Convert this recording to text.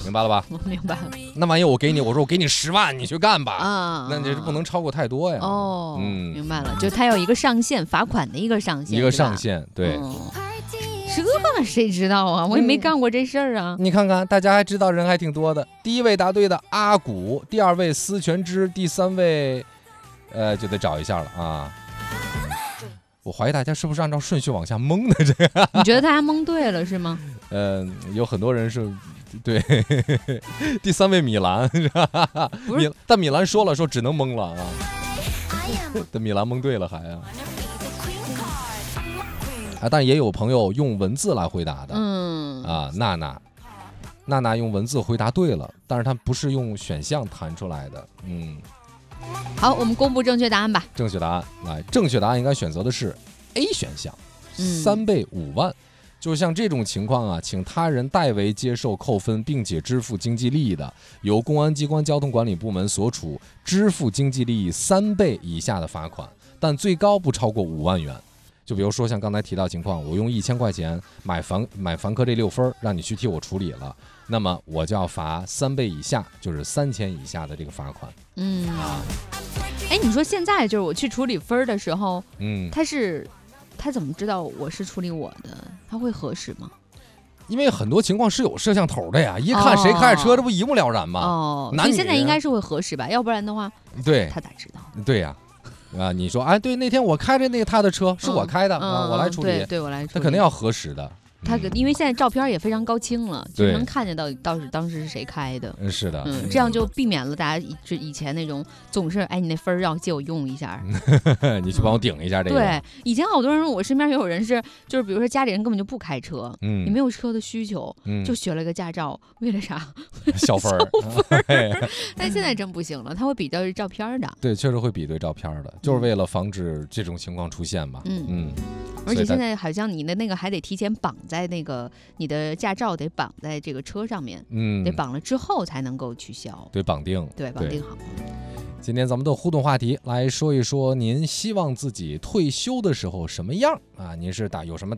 明白了吧？ 我明白了。 那万一我说我给你10万，你去干吧， 那这不能超过太多呀。 明白了，就它有一个上限，罚款的一个上限， 对。 这谁知道啊？我也没干过这事儿啊。 你看看，大家还知道人还挺多的。第一位答对的阿古，第二位司全之，第三位，就得找一下了啊。我怀疑大家是不是按照顺序往下蒙的这个？ 你觉得大家蒙对了是吗？ 有很多人是。对，第三位米兰是吧？但米兰说只能蒙了啊。但米兰蒙对了还啊。但也有朋友用文字来回答的。娜娜用文字回答对了，但是她不是用选项弹出来的。 好，我们公布正确答案吧。 正确答案应该选择的是 A 选项，3倍5万。就像这种情况啊，请他人代为接受扣分，并且支付经济利益的，由公安机关交通管理部门所处支付经济利益3倍以下的罚款，但最高不超过5万元。就比如说像刚才提到情况，我用1000块钱买房客这6分，让你去替我处理了，那么我就要罚3倍以下，就是3000以下的这个罚款。 你说现在就是我去处理分的时候，他怎么知道我是处理我的？他会核实吗？ 因为很多情况是有摄像头的呀，一看谁开着车，这不一目了然吗？ 所以现在应该是会核实吧，要不然的话， 对， 他咋知道？ 对呀。你说，对，那天我开着他的车，是我开的，我来处理， 对，我来处理， 他肯定要核实的。 因为现在照片也非常高清了，就能看见到当时是谁开的。 是的， 这样就避免了大家以前那种总是你那分要借我用一下， 你去帮我顶一下这个。 对，以前好多人，我身边也有人就是比如说家里人根本就不开车，你没有车的需求，就学了个驾照，为了啥？ 小分儿。 但现在真不行了，他会比较照片的。 对，确实会比对照片的，就是为了防止这种情况出现嘛。 而且现在好像你的那个还得提前绑在那个你的驾照得绑在这个车上面，得绑了之后才能够取消。 对，绑定好。 今天咱们的互动话题来说一说，您希望自己退休的时候什么样啊？您是有什么